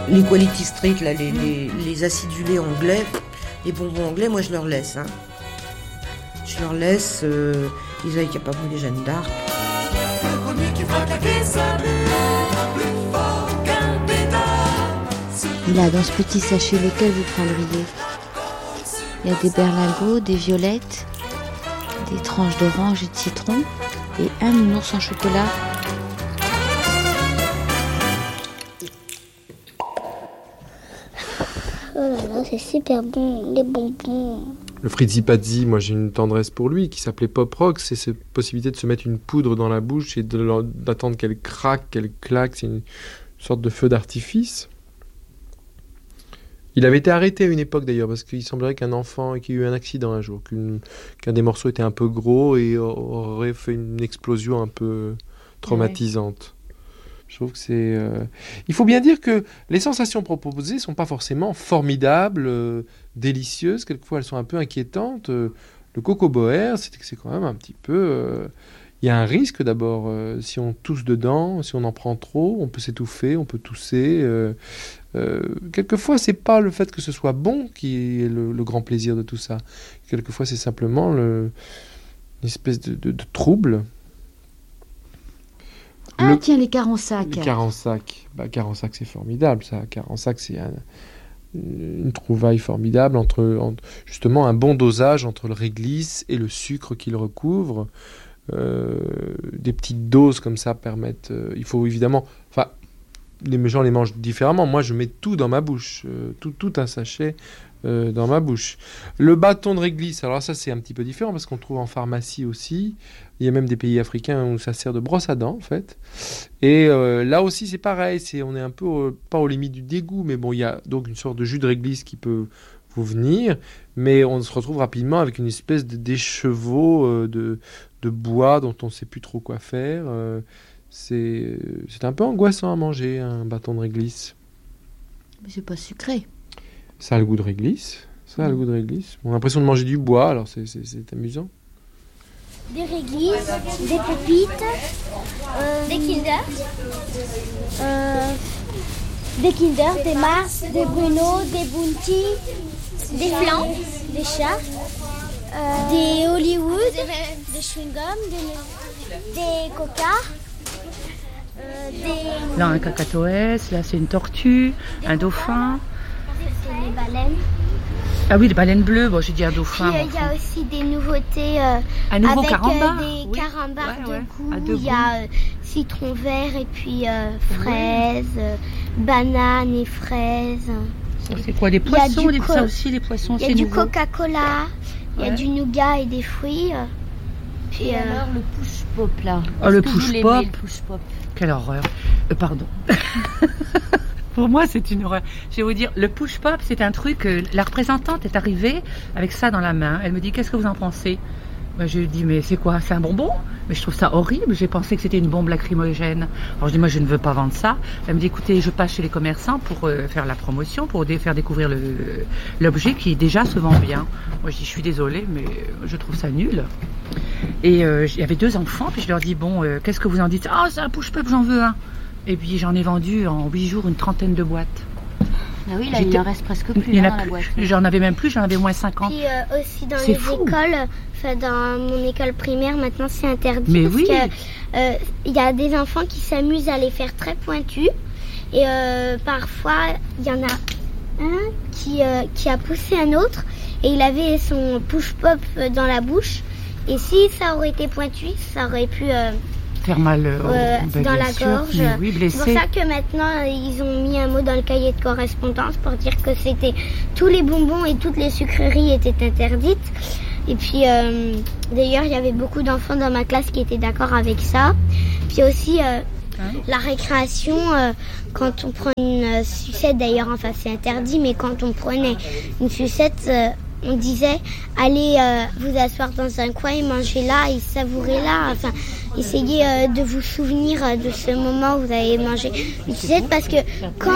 Les Quality Street, là, les acidulés anglais, les bonbons anglais, moi je leur laisse. Hein. Je leur laisse, ils avaient capable les Jeanne d'Arc. Il a dans ce petit sachet lequel vous prendriez. Il y a des berlingots, des violettes, des tranches d'orange et de citron et un nounours en chocolat. Oh là là, c'est super bon, les bonbons. Le Fritzi Pazzi, moi j'ai une tendresse pour lui, qui s'appelait Pop Rock. C'est cette possibilité de se mettre une poudre dans la bouche et d'attendre qu'elle craque, qu'elle claque. C'est une sorte de feu d'artifice. Il avait été arrêté à une époque d'ailleurs, parce qu'il semblerait qu'un enfant qui a eu un accident un jour, qu'un des morceaux était un peu gros et aurait fait une explosion un peu traumatisante. Je trouve que c'est... Il faut bien dire que les sensations proposées ne sont pas forcément formidables, délicieuses. Quelquefois, elles sont un peu inquiétantes. Le coco boer, c'est quand même un petit peu... Il y a un risque d'abord. Si on tousse dedans, si on en prend trop, on peut s'étouffer, on peut tousser. Quelquefois, c'est pas le fait que ce soit bon qui est le grand plaisir de tout ça. Quelquefois, c'est simplement une espèce de trouble. Tiens, les carensacs. Les carensacs. Carensac, c'est formidable, ça. Carensac, c'est une trouvaille formidable entre justement un bon dosage entre le réglisse et le sucre qu'il recouvre. Des petites doses comme ça permettent... il faut évidemment... Enfin, les gens les mangent différemment. Moi, je mets tout dans ma bouche. Tout un sachet dans ma bouche. Le bâton de réglisse, alors ça, c'est un petit peu différent parce qu'on trouve en pharmacie aussi. Il y a même des pays africains où ça sert de brosse à dents, en fait. Et là aussi, c'est pareil. On est un peu, pas aux limites du dégoût, mais bon, il y a donc une sorte de jus de réglisse qui peut vous venir. Mais on se retrouve rapidement avec une espèce d'écheveau de bois dont on ne sait plus trop quoi faire. C'est un peu angoissant à manger, un bâton de réglisse. Mais c'est pas sucré. Ça a le goût de réglisse. On a l'impression de manger du bois, alors c'est amusant. Des réglisses, des pépites, des Kinder, des Mars, des Bruno, des Bounty, des Flan, des chats, des Hollywood, des chewing-gums, des Coca. Là, un cacatoès, là, c'est une tortue, un dauphin. C'est les baleines. Ah oui, les baleines bleues, bon, j'ai dit un dauphin. Puis il y a aussi des nouveautés un nouveau avec carambar. Des carambars de goût. Il y a citron vert et puis fraises, bananes et fraises. C'est quoi, des poissons? Ça aussi, les poissons, c'est nouveau. Il y a du Coca-Cola, il y a du nougat et des fruits. Puis alors le push-pop là. Le push-pop. Quelle horreur. Pardon. Pour moi, c'est une horreur. Je vais vous dire, le push-pop, c'est un truc... la représentante est arrivée avec ça dans la main. Elle me dit, qu'est-ce que vous en pensez? Je lui dis, mais c'est quoi? C'est un bonbon? Mais je trouve ça horrible. J'ai pensé que c'était une bombe lacrymogène. Alors je dis, moi, je ne veux pas vendre ça. Elle me dit, écoutez, je passe chez les commerçants pour faire la promotion, pour faire découvrir l'objet qui déjà se vend bien. Moi, je dis, je suis désolée, mais je trouve ça nul. Et il y avait 2 enfants, puis je leur dis, bon, qu'est-ce que vous en dites? C'est un push-pop, j'en veux un. Et puis j'en ai vendu en 8 jours une 30aine de boîtes. Ah oui, là, il en reste presque plus dans la boîte. J'en avais même plus, j'en avais moins 50. Puis aussi dans les écoles, dans mon école primaire, maintenant c'est interdit. Mais parce oui. Il y a des enfants qui s'amusent à les faire très pointus. Et parfois, il y en a un qui a poussé un autre et il avait son push-pop dans la bouche. Et si ça aurait été pointu, ça aurait pu... faire mal dans la gorge. Oui, blessé. C'est pour ça que maintenant ils ont mis un mot dans le cahier de correspondance pour dire que c'était tous les bonbons et toutes les sucreries étaient interdites. Et puis d'ailleurs il y avait beaucoup d'enfants dans ma classe qui étaient d'accord avec ça. Puis aussi la récréation, quand on prend une sucette, d'ailleurs enfin c'est interdit, mais quand on prenait une sucette, on disait allez vous asseoir dans un coin et manger là et savourer là, enfin essayez de vous souvenir de ce moment où vous avez mangé une sucette, parce que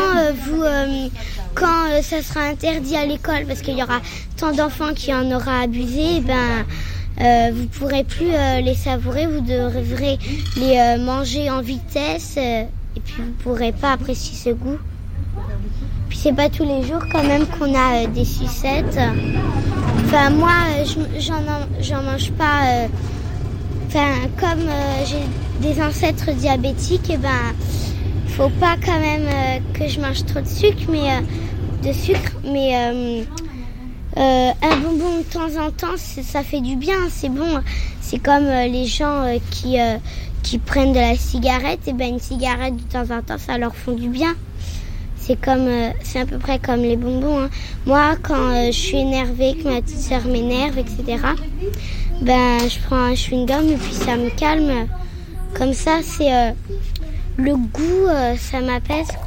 quand ça sera interdit à l'école parce qu'il y aura tant d'enfants qui en aura abusé, vous pourrez plus les savourer, vous devrez les manger en vitesse et puis vous pourrez pas apprécier ce goût. Puis c'est pas tous les jours quand même qu'on a des sucettes. Enfin moi, j'en mange pas. Enfin comme j'ai des ancêtres diabétiques, et ben faut pas quand même que je mange trop de sucre, mais un bonbon de temps en temps, ça fait du bien, c'est bon. C'est comme les gens qui prennent de la cigarette, et ben une cigarette de temps en temps, ça leur font du bien. C'est à peu près comme les bonbons. Hein. Moi, quand je suis énervée, que ma petite sœur m'énerve, etc., ben je prends un chewing-gum et puis ça me calme. Comme ça, c'est le goût, ça m'apaise.